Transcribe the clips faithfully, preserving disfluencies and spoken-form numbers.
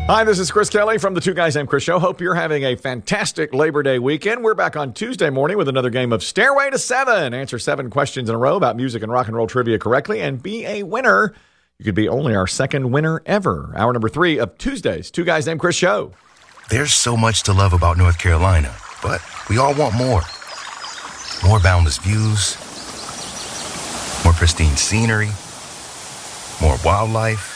Hi, this is Chris Kelly from the Two Guys Named Chris Show. Hope you're having a fantastic Labor Day weekend. We're back on Tuesday morning with another game of Stairway to Seven. Answer seven questions in a row about music and rock and roll trivia correctly and be a winner. You could be only our second winner ever. Hour number three of Tuesday's Two Guys Named Chris Show. There's so much to love about North Carolina, but we all want more. More boundless views, more pristine scenery, more wildlife,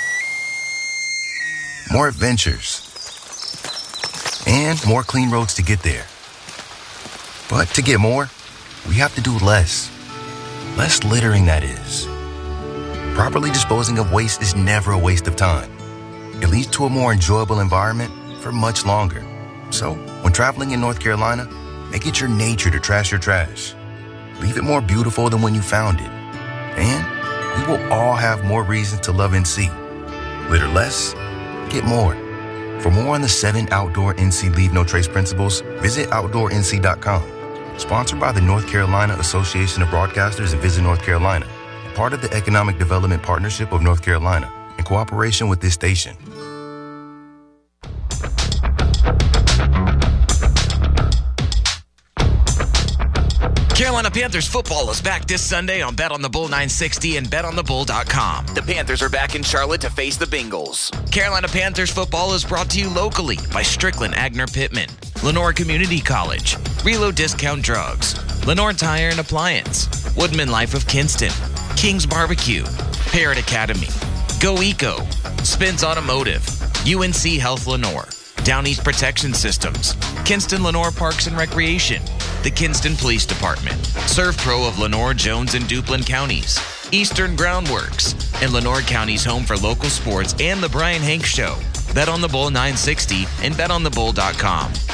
more adventures, and more clean roads to get there. But to get more, we have to do less. Less littering, that is. Properly disposing of waste is never a waste of time. It leads to a more enjoyable environment for much longer. So, when traveling in North Carolina, make it your nature to trash your trash. Leave it more beautiful than when you found it. And we will all have more reasons to love N C. Litter less, get more. For more on the seven outdoor N C Leave No Trace principles, visit outdoor N C dot com. Sponsored by the North Carolina Association of Broadcasters and Visit North Carolina. Part of the Economic Development Partnership of North Carolina, in cooperation with this station. Carolina Panthers football is back this Sunday on Bet on the Bull nine sixty and bet on the bull dot com. The Panthers are back in Charlotte to face the Bengals. Carolina Panthers football is brought to you locally by Strickland Agner Pittman, Lenore Community College, Relo Discount Drugs, Lenore Tire and Appliance, Woodman Life of Kinston, King's Barbecue, Parrot Academy, Go Eco, Spence Automotive, U N C Health Lenore, Down East Protection Systems, Kinston Lenore Parks and Recreation, the Kinston Police Department, ServPro of Lenore, Jones, and Duplin Counties, Eastern Groundworks, and Lenore County's home for local sports and the Brian Hanks Show. Bet on the Bull nine sixty and bet on the bull dot com.